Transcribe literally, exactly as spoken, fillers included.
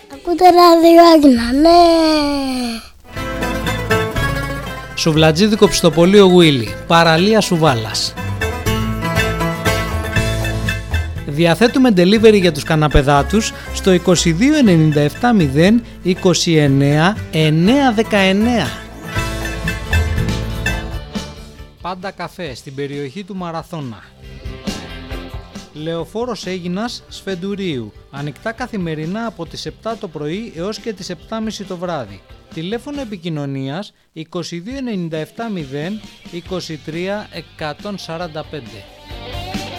Ακούτε ράδιο Άγνα, ναι. Σουβλατζίδικο Πιστοπολείο Γουίλι, παραλία Σουβάλας. Διαθέτουμε delivery για τους καναπεδάτους στο είκοσι δύο ενενήντα επτά μηδέν είκοσι εννέα εννιακόσια δεκαεννέα. Πάντα καφέ στην περιοχή του Μαραθώνα. Λεωφόρος Αίγινας Σφεντουρίου. Ανοιχτά καθημερινά από τις επτά το πρωί έως και τις επτά και μισή το βράδυ. Τηλέφωνο επικοινωνίας είκοσι δύο ενενήντα επτά μηδέν είκοσι τρία εκατόν σαράντα πέντε.